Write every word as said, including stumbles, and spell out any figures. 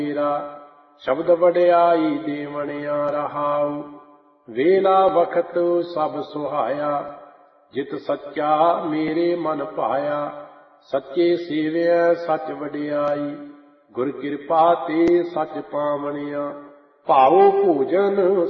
ਮੇਰਾ ਸ਼ਬਦ ਵਡਿਆਈ ਦੇਵਣਿਆ ਰਹਾਉ। ਵੇਲਾ ਵਖਤ ਸਭ ਸੁਹਾਇਆ ਜਿਤ ਸੱਚਾ ਮੇਰੇ ਮਨ ਭਾਇਆ। ਸੱਚੇ ਸੇਵਿਆ ਸੱਚ ਵਡਿਆਈ ਗੁਰ ਕਿਰਪਾ ਤੇ ਸੱਚ ਪਾਵਣਿਆ। ਭਾਉ ਭੋਜਨ